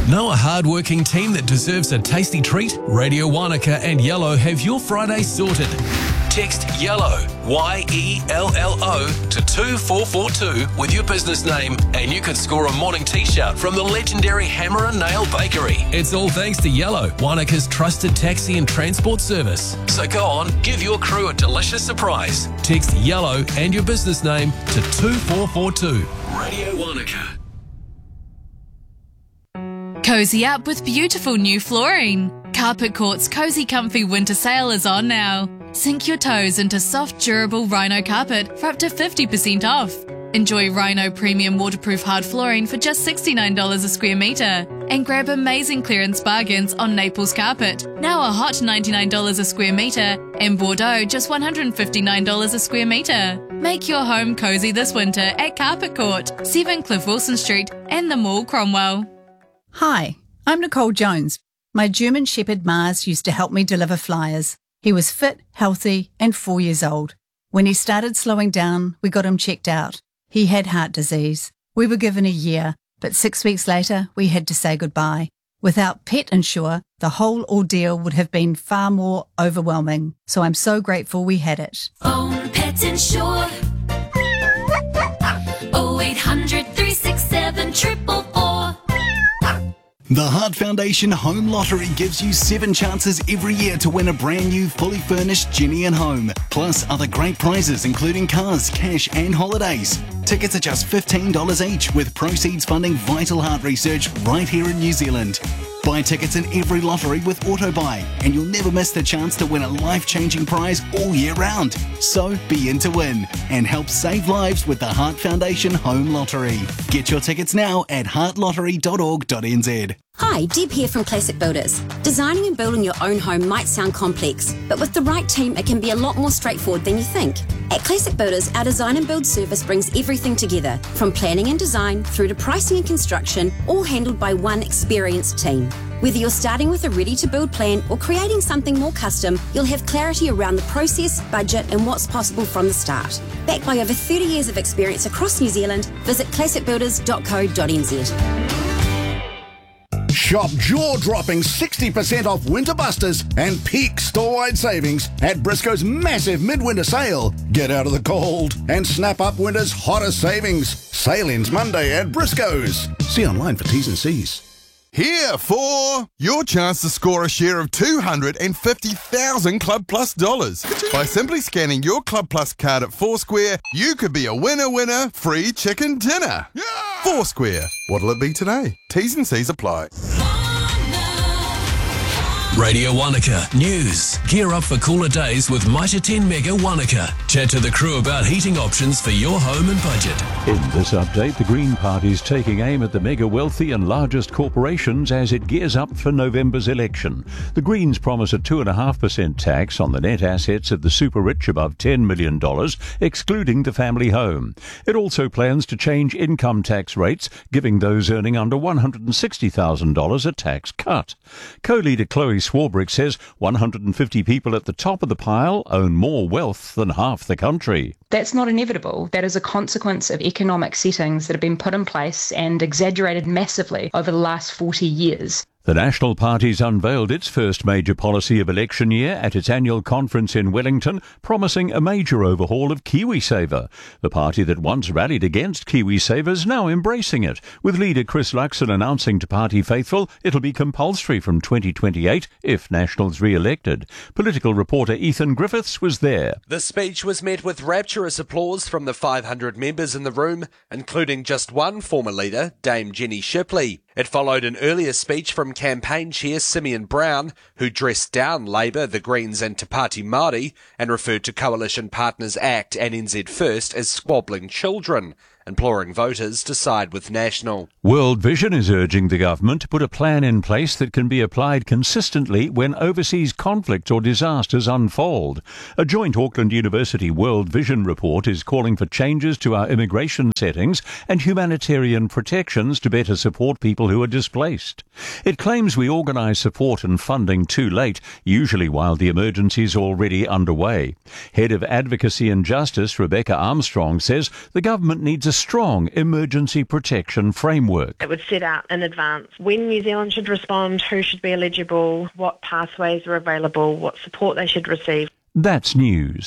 Know a hard-working team that deserves a tasty treat? Radio Wanaka and Yellow have your Friday sorted. Text YELLOW, YELLO, to 2442 with your business name and you could score a morning t-shirt from the legendary Hammer and Nail Bakery. It's all thanks to Yellow, Wanaka's trusted taxi and transport service. So go on, give your crew a delicious surprise. Text YELLOW and your business name to 2442. Radio Wanaka. Cozy up with beautiful new flooring. Carpet Court's Cozy Comfy Winter Sale is on now. Sink your toes into soft, durable Rhino carpet for up to 50% off. Enjoy Rhino Premium Waterproof Hard Flooring for just $69 a square metre. And grab amazing clearance bargains on Naples Carpet, now a hot $99 a square metre, and Bordeaux just $159 a square metre. Make your home cosy this winter at Carpet Court, 7 Cliff Wilson Street and the Mall, Cromwell. Hi, I'm Nicole Jones. My German Shepherd Mars used to help me deliver flyers. He was fit, healthy, and 4 years old. When he started slowing down, we got him checked out. He had heart disease. We were given a year, but 6 weeks later, we had to say goodbye. Without Pet Insure, the whole ordeal would have been far more overwhelming. So I'm so grateful we had it. Own Pet Insure. 0800 367 444. The Heart Foundation Home Lottery gives you 7 chances every year to win a brand new fully furnished Genie and Home, plus other great prizes including cars, cash and holidays. Tickets are just $15 each, with proceeds funding vital heart research right here in New Zealand. Buy tickets in every lottery with AutoBuy, and you'll never miss the chance to win a life-changing prize all year round. So be in to win and help save lives with the Heart Foundation Home Lottery. Get your tickets now at heartlottery.org.nz. Hi, Deb here from Classic Builders. Designing and building your own home might sound complex, but with the right team it can be a lot more straightforward than you think. At Classic Builders, our design and build service brings everything together, from planning and design through to pricing and construction, all handled by one experienced team. Whether you're starting with a ready-to-build plan or creating something more custom, you'll have clarity around the process, budget and what's possible from the start. Backed by over 30 years of experience across New Zealand, visit classicbuilders.co.nz. Shop jaw-dropping 60% off Winter Busters and peak store-wide savings at Briscoe's massive midwinter sale. Get out of the cold and snap up winter's hottest savings. Sale ends Monday at Briscoe's. See online for T's and C's. Here for your chance to score a share of $250,000 Club Plus dollars. By simply scanning your Club Plus card at Foursquare, you could be a winner, free chicken dinner. Yeah! Foursquare. What'll it be today? T's and C's apply. Radio Wanaka News. Gear up for cooler days with Mitre 10 Mega Wanaka. Chat to the crew about heating options for your home and budget. In this update, the Green Party's taking aim at the mega wealthy and largest corporations as it gears up for November's election. The Greens promise a 2.5% tax on the net assets of the super rich above $10 million, excluding the family home. It also plans to change income tax rates, giving those earning under $160,000 a tax cut. Co-leader Chloe Swarbrick says 150 people at the top of the pile own more wealth than half the country. That's not inevitable. That is a consequence of economic settings that have been put in place and exaggerated massively over the last 40 years. The National Party's unveiled its first major policy of election year at its annual conference in Wellington, promising a major overhaul of KiwiSaver. The party that once rallied against KiwiSaver is now embracing it, with leader Chris Luxon announcing to party faithful it'll be compulsory from 2028 if Nationals re-elected. Political reporter Ethan Griffiths was there. The speech was met with rapturous applause from the 500 members in the room, including just one former leader, Dame Jenny Shipley. It followed an earlier speech from campaign chair Simeon Brown, who dressed down Labour, the Greens and Te Pāti Māori, and referred to Coalition Partners Act and NZ First as squabbling children, imploring voters to side with National. World Vision is urging the government to put a plan in place that can be applied consistently when overseas conflicts or disasters unfold. A joint Auckland University World Vision report is calling for changes to our immigration settings and humanitarian protections to better support people who are displaced. It claims we organise support and funding too late, usually while the emergency is already underway. Head of Advocacy and Justice Rebecca Armstrong says the government needs a strong emergency protection framework. It would set out in advance when New Zealand should respond, who should be eligible, what pathways are available, what support they should receive. That's news.